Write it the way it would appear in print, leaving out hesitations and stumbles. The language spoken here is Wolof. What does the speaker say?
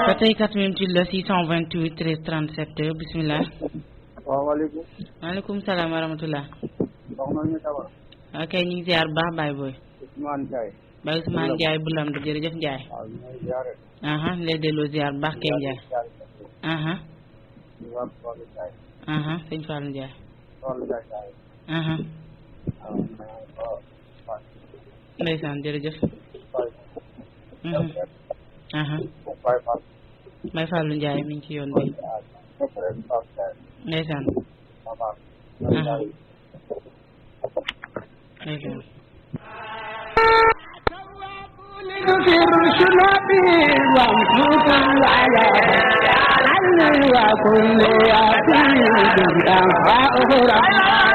ba tey 88 la 628 13 37 bisimilah. salaamaaleykum. maaleykum salaam wa rahmatulah. soxna ñu tabar. ok ñu ngi ziar baax Baye Boy. Ousmane Ndiaye. Baye Ousmane Ndiaye bu lamb jërëjëf Ndiaye. waaw ñu ngi ziare. lay delloo ziar baax kay Ndiaye. Sëñ Fallou Ndiaye. Ndeysaan jërëjëf. Baye Fallou Ndiaye mi ngi ci yoon bi. Ndeysaan. Ndeysaan. وكل يا سيدي أنفع